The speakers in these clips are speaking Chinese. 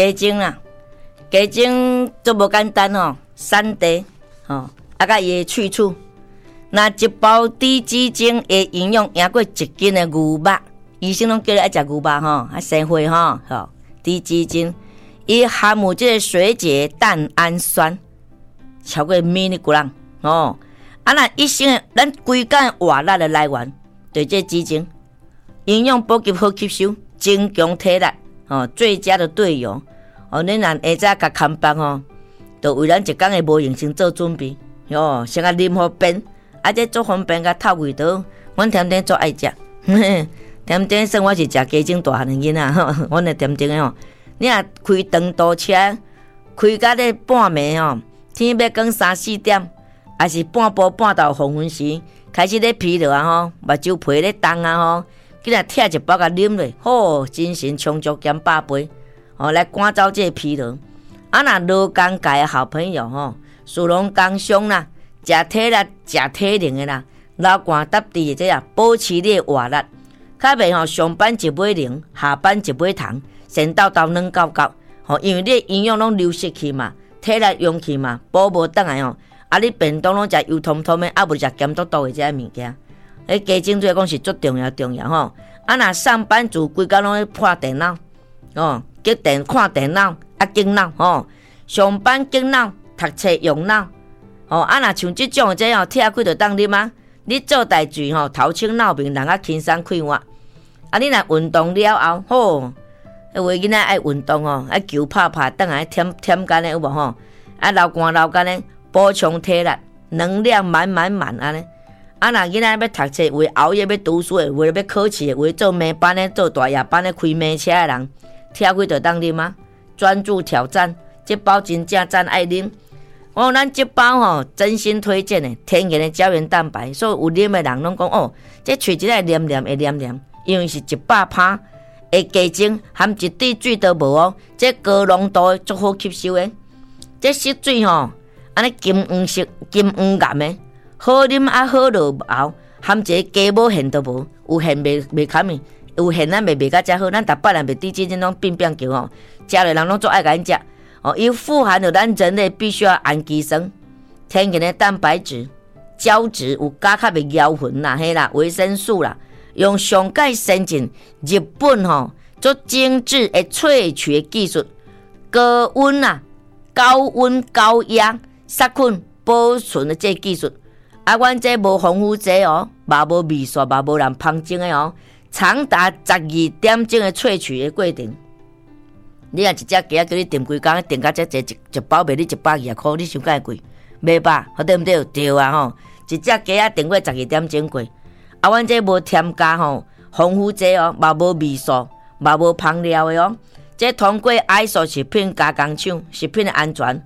鸡精啦，鸡精都无简单哦，产地哦，甲伊的去处。那一包低鸡精的营养赢过1斤的牛肉，医生拢叫你爱食牛肉吼，生火吼，低鸡精，伊含有这个水解蛋氨酸超过mg哦。那一生咱规天活力的来源，对这鸡精，营养补给好吸收，增强体力哦，最佳的队友哦。恁若下早甲看班哦，就为咱一天的无用先做准备哦，先甲啉好便。这做方便甲透胃道，阮甜甜做爱食。甜甜算我是食鸡精大汉的囡仔，阮的甜甜的吼。你若开长途车，开到咧半暝吼，天要光3-4点，还是半晡半到黄昏时，开始咧疲劳啊吼，目睭皮咧动啊吼，竟然摕一包甲啉落，好精神充足减100倍，哦来赶走这疲劳。若劳工界的好朋友吼，属农工商啦。食体力、食体能的啦，流汗搭地的这啊，保持你的活力。较袂吼，上班一尾零，下班一尾糖，先斗斗软到到。吼，因为你的营养拢流失去嘛，体力用去嘛，补无倒来吼。你便当拢食油通通的，无食咸嘟嘟的这物件。鸡精对讲是足重要吼。若上班族规工拢咧破电脑，哦，看电脑，经脑吼。上班经脑，读册用脑。哦，若像即种这吼，拆开就当啉啊！你做代志吼，头清脑明，人较轻松快活。你若运动了后，好，有诶囡仔爱运动哦，爱球拍，等下添干诶有无吼？流汗诶，补充体力，能量满安尼。若囡仔要读册，为熬夜要读书诶，为了要考试诶，为做暝班诶，做大夜班诶，开暝车诶人，拆开就当啉啊！专注挑战，这包真正赞爱啉。哦，咱这包吼，真心推荐的天然的胶原蛋白，所以有啉的人拢讲哦，这喙一来黏黏的黏黏，因为是100%的鸡精，含一滴水都无哦，这高浓度足好吸收的，这色水吼，安尼金黄色、金黄颜的，好啉好落后，含一个鸡母馅都无，有馅袂堪咪，有馅咱袂甲遮好，咱逐摆人袂滴鸡精拢变叫吼，食的人拢足爱甲因食。哦，伊富含了咱人类必须要氨基酸、天然的蛋白质、胶质，有加较的胶分啦、嘿啦、维生素啦，用上界先进日本吼做精致的萃取的技术，高温啦、高温高压杀菌保存的这技术，阮这无防腐剂哦，嘛无味素，嘛无人芳精的哦，长达12点钟的萃取的过程。你若一只鸡仔叫你订规工，订到这一包卖你120块，你想介贵？袂吧？对不对？对啊吼！一只鸡仔订过12点钟过，阮这无添加吼防腐剂哦，嘛无味素，嘛无香料的哦。这通过 ISO 食品加工厂食品的安全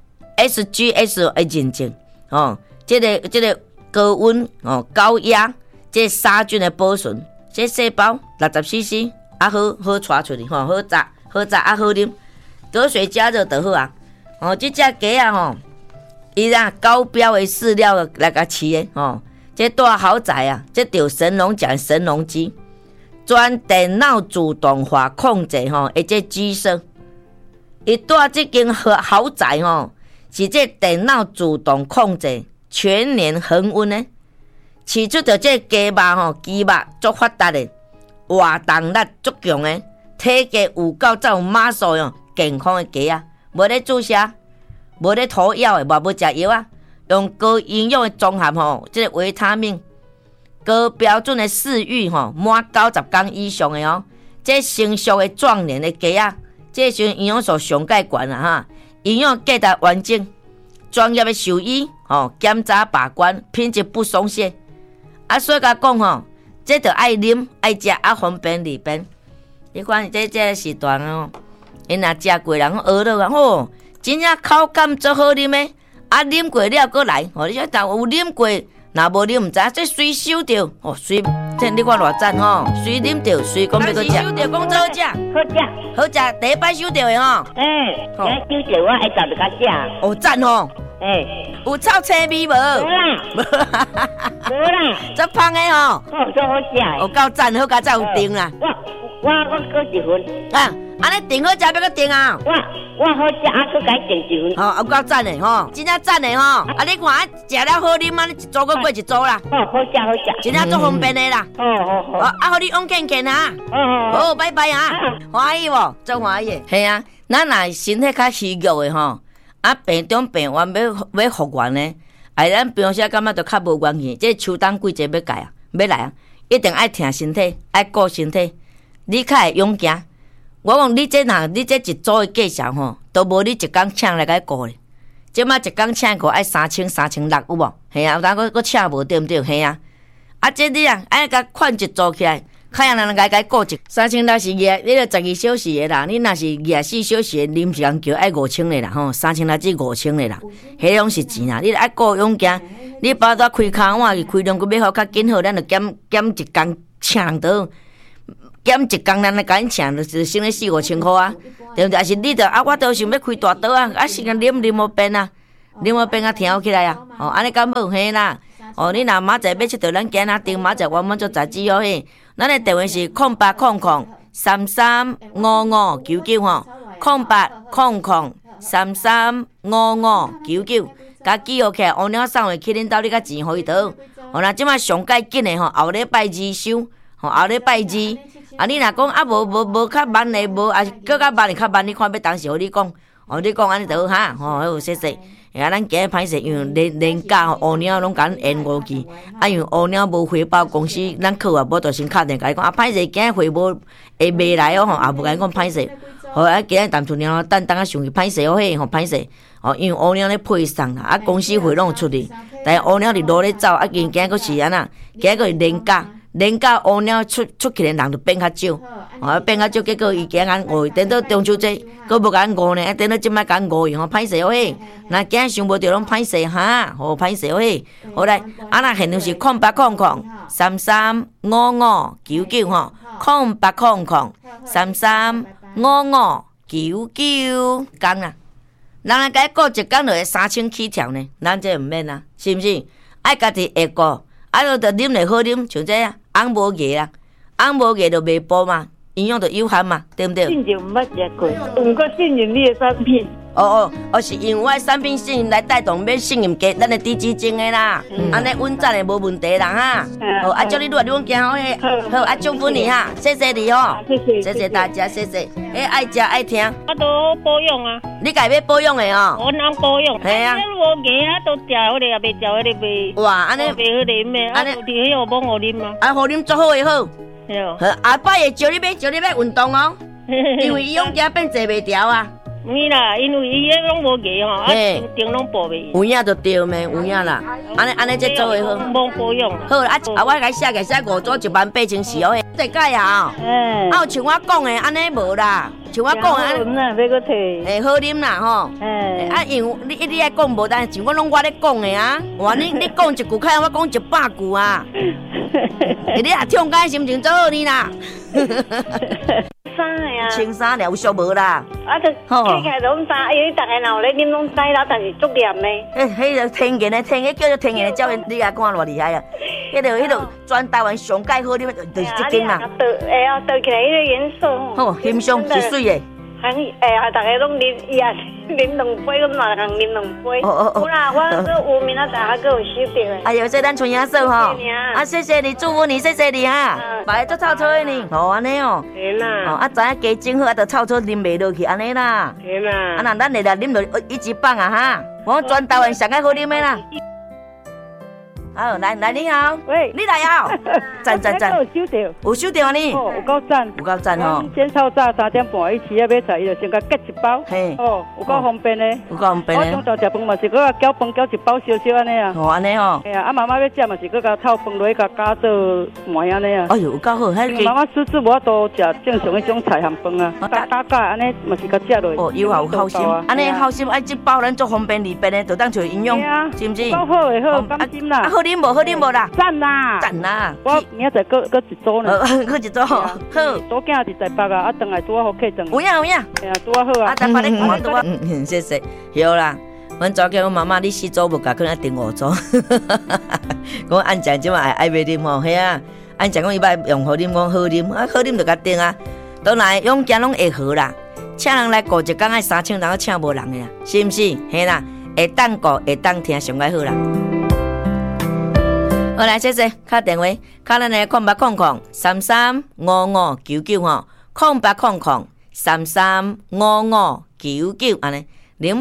SGS 的认证哦。这个高温哦高压，这杀菌的保存，这细包60cc， 好带出去吼，好炸。好炸好啉，隔水加热就好啊！哦，这只鸡啊吼，伊高标的饲料来甲饲的哦，这大豪宅啊，这着神农讲神农机，全电脑自动化控制吼，这机设，伊带这间豪宅吼，是这电脑自动控制，全年恒温的，饲出着这鸡肉吼，鸡肉足发达的，活动力足强的。体格有够才有马素哟，健康的鸡啊，无咧注射，无咧涂药的，无食药啊，用高营养的综合吼，即个维他命，高标准的饲育吼，满90天以上的哦，这成熟的壮年的鸡啊，这时营养素上介悬啦哈，营养价值完整，专业的兽医吼检查把关，品质不松懈，所以甲讲吼，这着爱啉爱食方便利便。你看这时段哦，因若食过人学了吼，真正口感足好啉的，啉过了过来，你说但有啉过，若无啉唔知，这随收着哦，随这你看偌赞吼，随啉着，随讲要搁食。收着讲做好食，好食，第一摆收着的吼。 收着我爱食就较食。 哦赞吼，有臭青味无？ 无啦， 足芳的吼。 足好食。 有够赞，好佳才有定啦。 我搁一份安尼订好食要搁订啊？ 我好食，佮改订一份。 有够赞的吼，真正赞的吼。啊，你看食了好啉啊，你一组搁过一组啦。 好食。 真正足方便的啦。 好。 啊，互你往健健啊。好，拜拜啊。欢喜无？足欢喜。系啊，咱若身体较虚弱的吼，啊病中病完要复原呢，咱平时感觉都较无元气。这秋冬季节要改啊，要来啊，一定爱挺身体，爱顾身体，你较会勇行。我讲你这一组的计数吼，都无你一工请来甲顾咧。即摆一工请顾爱3000、3600有无？系啊，有当佫请无对毋对？系啊。啊，这你啊，爱甲款一组起来，看样人甲顾一3000是夜，你着12小时的啦。你若是24小时的，啉一工叫爱5000的啦吼，3000至5000的啦，迄拢是钱啦。你爱顾勇行，你包早开工碗去开量佫要好较紧好，咱着减一工请人倒。减一工，咱来甲因请，就是省咧4-5千块啊，对毋对？啊是你着啊，我都想要开大刀啊，啊是个啉无变啊，啉无变啊，听起来啊，安尼敢无嘿啦？你若明仔载要佚佗，咱今仔订明仔载我们做杂志哦嘿。咱的电话是0800335599吼，0800335599，甲记号起来，乌鸟送回去恁兜，你甲钱互伊倒。那即摆上介紧的吼，后礼拜二收，后礼拜二。啊，你若讲啊，无较慢的，无啊，搁较慢的较慢，你看要当时互你讲，你讲安尼就好哈，好谢谢。咱今日歹势，因为连假乌鸟拢甲咱延误去，因为乌鸟无回报公司，咱客户无就先敲电甲伊讲啊，歹势今日回无会袂来哦，也无甲伊讲歹势。今日淡出鸟等啊上去歹势嘿，歹势。因为乌鸟咧配送啦，公司费拢出去，但是乌鸟伫路咧走，今日佫是安那，今日佫是连假乌鸟出去的人就变较少，变较少，结果伊今日误，等到中秋节，佫无甲误呢，等到即摆甲误去歹势嘿。那今日想无着拢歹势哈，歹势嘿。好来，那现在是0800335599吼，0800335599讲啦。人来甲顾一工就会3000起跳呢，咱这毋免啊，是毋是？爱家己会顾，就啉咧好啉，像这红无价啊，红无价就袂补嘛，营养就有限嘛，对毋对？ 信任毋捌食过，毋过信任你的产品。 是因为我的产品信任来带动要信任加咱的低基精的啦，安尼稳阵的无问题啦哈。祝你越行好诶，好祝福你哈，谢谢你哦，谢谢大家，谢谢。爱食爱听， 我都保养啊。 你家要保养的哦？ 我能保养。系啊。无盐啊，都食迄个也袂食迄个袂。 哇，安尼袂好啉的，安尼伫迄个帮我啉啊。 好啉足好诶好。 对哦。 下摆会叫你要运动哦，因为伊勇行变坐袂条啊。 oui啦，因为伊迄拢无价吼，定拢保袂。 有影就对咩，有影啦。安尼这做会好。 无保养。 好我甲写个写5组18040哦，这解啊。有像我讲的安尼无啦，像我讲的安尼。 要搁摕。 好啉啦吼。因为你爱讲无，但是像我咧讲的啊。哇，你讲一句，看我讲100句啊。你也唱解心情做好你啦。 衫的啊， 穿衫了有俗无啦？ 就起来拢知，因大家若有咧啉拢知啦，但是足黏的。 迄个天然的，叫做天然的鸟，你也看偌厉害啊！迄个全台湾上介好啉的，就是这间啦。 倒起来迄个颜色好，欣赏是水的。 大家拢啉，伊也啉2杯，咁嘛人啉2杯。有啦，我有明仔载还佫有收到的。 哎呦，这咱春亚寿哈，谢谢你，祝福你，谢谢你哈，摆做臭臭的呢，安尼哦。 对啦。 知影加整好，就臭臭啉袂落去，安尼啦。 对啦。 那咱来啉落一级棒啊哈，我全台湾上介好啉的啦。好，来你好， 喂， 你来啊！赞！有收到呢？ 有够赞吼！ 先炒早3点半，伊起啊买菜，伊就先甲夹一包。 嘿， 有够方便的。 有够方便的。 我中昼食饭嘛是搁搅饭搅一包小安尼啊。 安尼哦。 哎呀，妈妈要食嘛是搁甲炒饭落去甲加做糜安尼啊。 哎呦，有够好， 妈妈私无多食正常迄种菜含饭啊。加安尼嘛是甲食落。 有好心，安尼好心，一包咱做方便利便的，就当做营养，是毋是？ 够好的好，放心啦。 好啉无啦？ 赞啦！我明仔载搁一组呢。 搁一组好。 多囝伫台北啊，转来拄啊好客转。 有影。哎呀，拄啊好啊。 台北咧看拄啊。谢谢。有啦，阮早叫阮妈妈，你4组无甲，可能订5组。我按讲即嘛爱袂啉吼，嘿啊，按讲讲伊捌用好啉，讲好啉，好啉就甲订啊。 倒来用行拢会好啦。请人来顾一工爱3000人，请无人的啦，是毋是？嘿啦，会当顾会当听上解好啦。好来，谢谢，敲电话，敲咱的0800335599吼，0800335599安尼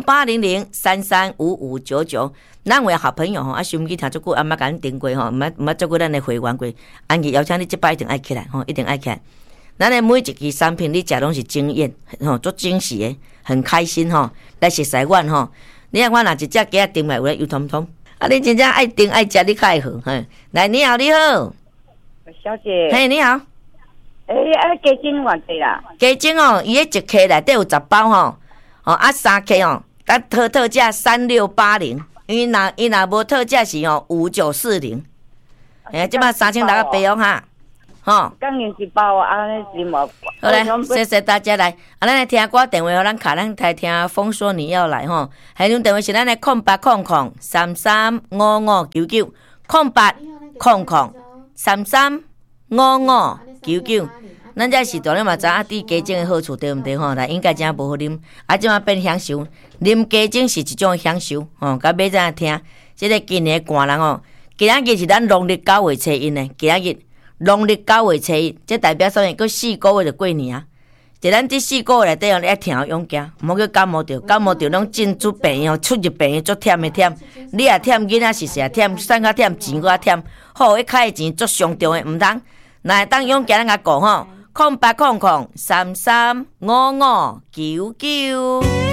0800335599。咱有好朋友吼，收音机听足久，阿妈甲咱订过吼，毋捌做过咱的会员过。安吉邀请你这摆一定爱起来吼，一定爱起来。咱的每一支产品你食拢是惊艳吼，足惊喜的，很开心吼。来熟悉阮吼，你看我若一只鸡仔订来有咧油通通，啊，你真正爱订爱食，你较会好。嘿，来你好，你好， 小姐。 嘿，你好。 鸡精偌济啦？ 鸡精哦，伊迄一克内底有10包吼，哦啊3克哦，咱特价3680。伊若无特价是哦5940，即摆3680哈，吼。 刚用一包啊，安尼是无。 好来，谢谢大家来，咱来听歌电话，咱卡咱来听风说你要来吼，还用电话是咱的0800335599，0800335599。咱这时段咧嘛知影滴鸡精的好处对毋对吼？但应该真无好啉，即马变享受，啉鸡精是一种享受吼。甲尾仔听，即个今年寒人哦，今仔日是咱农历9月初1呢，今仔日农历9月初1，这代表啥物？佫4个月就过年啊！就咱这4个月内底哦，你爱听勇行，毋好去感冒着，感冒着拢进出病哦，出入病足忝的忝。你也忝，囡仔是也忝，省较忝，钱佫忝，好一开的钱足上重的，毋通，若会当勇行咱甲顾吼。0800335599。